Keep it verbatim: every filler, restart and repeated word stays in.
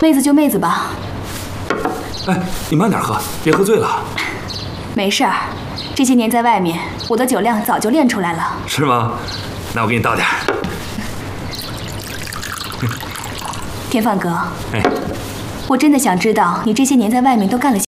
妹子就妹子吧。 哎，你慢点喝，别喝醉了。 没事儿，这些年在外面，我的酒量早就练出来了。 是吗？那我给你倒点。 天放哥， 哎， 我真的想知道你这些年在外面都干了些。